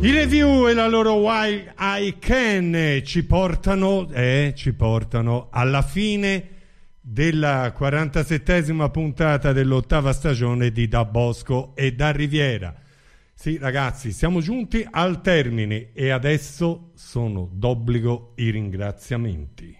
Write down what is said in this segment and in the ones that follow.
I review e la loro While I Can ci portano alla fine della 47esima puntata dell'8ª stagione di Da Bosco e da Riviera. Sì, ragazzi, siamo giunti al termine e adesso sono d'obbligo i ringraziamenti.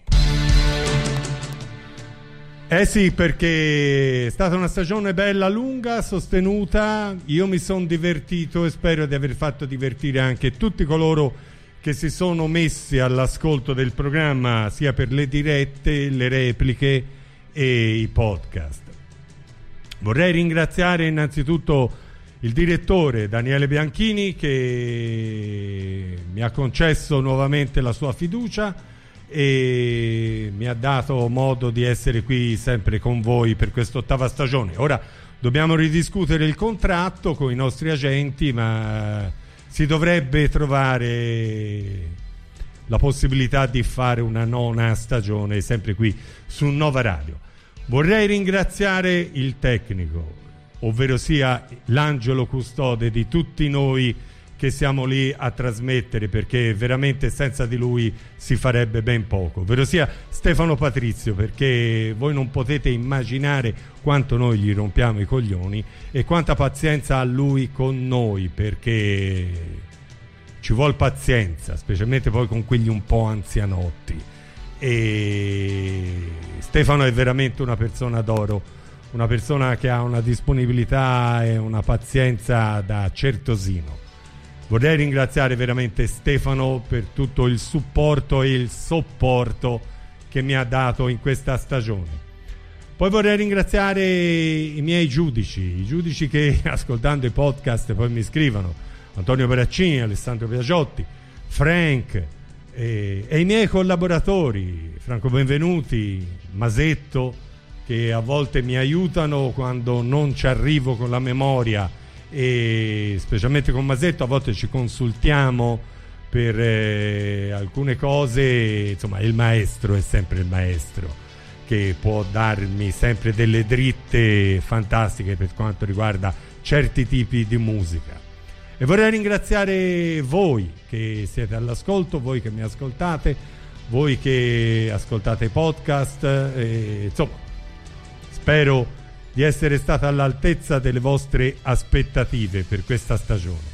Sì, perché è stata una stagione bella, lunga, sostenuta. Io mi sono divertito e spero di aver fatto divertire anche tutti coloro che si sono messi all'ascolto del programma, sia per le dirette, le repliche e i podcast. Vorrei ringraziare innanzitutto il direttore Daniele Bianchini, che mi ha concesso nuovamente la sua fiducia e mi ha dato modo di essere qui sempre con voi per quest'ottava stagione. Ora dobbiamo ridiscutere il contratto con i nostri agenti, ma si dovrebbe trovare la possibilità di fare una nona stagione sempre qui su Nova Radio. Vorrei ringraziare il tecnico, ovvero sia l'angelo custode di tutti noi che siamo lì a trasmettere, perché veramente senza di lui si farebbe ben poco, ovvero sia Stefano Patrizio, perché voi non potete immaginare quanto noi gli rompiamo i coglioni e quanta pazienza ha lui con noi, perché ci vuole pazienza, specialmente poi con quelli un po' anzianotti. E Stefano è veramente una persona d'oro, una persona che ha una disponibilità e una pazienza da certosino. Vorrei ringraziare veramente Stefano per tutto il supporto e il sopporto che mi ha dato in questa stagione. Poi vorrei ringraziare i miei giudici, i giudici che ascoltando i podcast poi mi scrivono: Antonio Baraccini, Alessandro Piagiotti, Frank e i miei collaboratori, Franco Benvenuti, Masetto, che a volte mi aiutano quando non ci arrivo con la memoria, e specialmente con Masetto a volte ci consultiamo per alcune cose. Insomma, il maestro è sempre il maestro, che può darmi sempre delle dritte fantastiche per quanto riguarda certi tipi di musica. E vorrei ringraziare voi che siete all'ascolto, voi che mi ascoltate, voi che ascoltate i podcast, insomma spero di essere stata all'altezza delle vostre aspettative per questa stagione.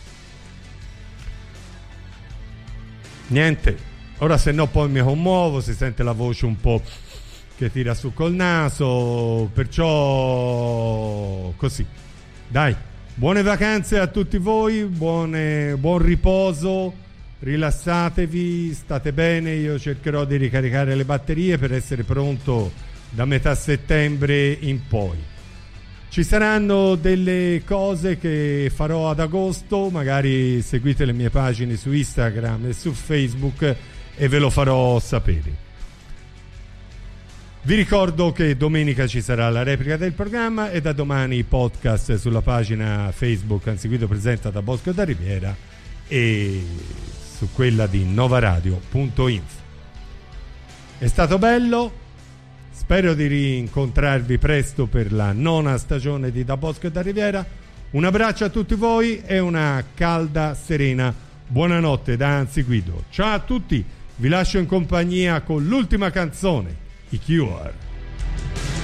Niente, ora se no poi mi commuovo, si sente la voce un po' che tira su col naso, perciò così. Dai, buone vacanze a tutti voi, buon riposo, rilassatevi, state bene. Io cercherò di ricaricare le batterie per essere pronto da metà settembre in poi. Ci saranno delle cose che farò ad agosto, magari seguite le mie pagine su Instagram e su Facebook e ve lo farò sapere. Vi ricordo che domenica ci sarà la replica del programma e da domani i podcast sulla pagina Facebook Anziguido presenta Da Bosco e da Riviera e su quella di novaradio.info. È stato bello. Spero di rincontrarvi presto per la nona stagione di Da Bosco e da Riviera. Un abbraccio a tutti voi e una calda, serena buonanotte da Anziguido. Ciao a tutti, vi lascio in compagnia con l'ultima canzone, i Cure.